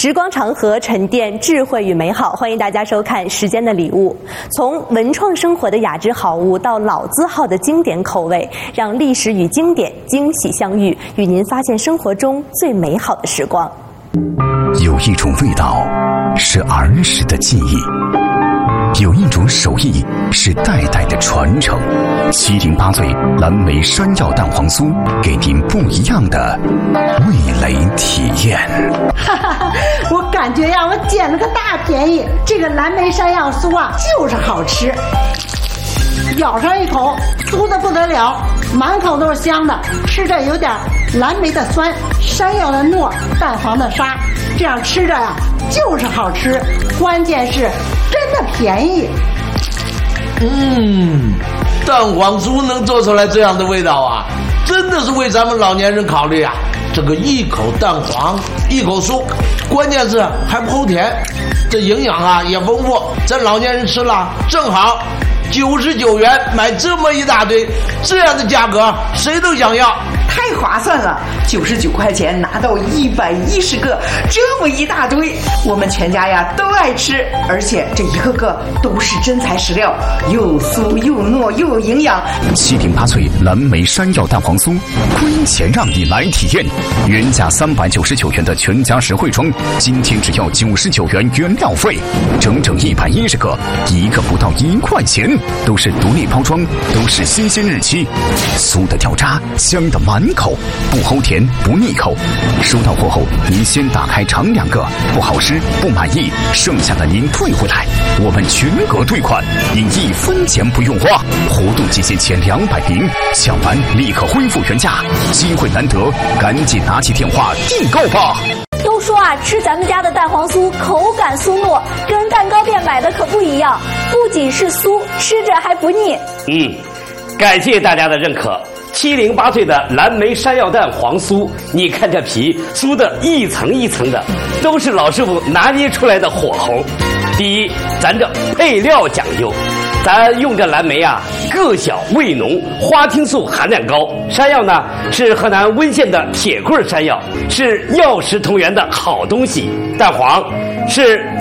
时光长河，沉淀智慧与美好。欢迎大家收看《时间的礼物》，从文创生活的雅致好物到老字号的经典口味，让历史与经典惊喜相遇，与您发现生活中最美好的时光。 有一种味道是儿时的记忆，有一种手艺是代代的传承。708岁蓝莓山药蛋黄酥，给您不一样的味蕾体验。 哈哈，我感觉呀，我捡了个大便宜。这个蓝莓山药酥啊，就是好吃，咬上一口，酥的不得了，满口都是香的，吃着有点蓝莓的酸，山药的糯，蛋黄的沙，这样吃着呀就是好吃，关键是真的便宜。 蛋黄酥能做出来这样的味道啊，真的是为咱们老年人考虑啊。这个一口蛋黄一口酥，关键是还不齁甜，这营养啊也丰富，咱老年人吃了正好。99元买这么一大堆，这样的价格谁都想要， 太划算了！99块钱拿到110个，这么一大堆，我们全家呀都爱吃，而且这一个个都是真材实料，又酥又糯又有营养。 708岁蓝莓山药蛋黄酥，亏钱让你来体验。原价399元的全家实惠装，今天只要99元原料费，整整110个，一个不到1块钱。都是独立包装，都是新鲜日期，酥的掉渣，香的满口，不齁甜不腻口。收到货后，您先打开尝2个，不好吃不满意，剩下的您退回来，我们全额退款，您1分钱不用花。活动期限前200名，抢完立刻恢复原价，机会难得，赶紧拿起电话订购吧。 都说啊，吃咱们家的蛋黄酥口感酥糯，跟蛋糕店买的可不一样，不仅是酥，吃着还不腻。 感谢大家的认可。708岁的蓝莓山药蛋黄酥，你看这皮酥的一层一层的，都是老师傅拿捏出来的火候。第一，咱这配料讲究，咱用这蓝莓啊，个小味浓，花青素含量高。山药呢是河南温县的铁棍山药，是药食同源的好东西。蛋黄是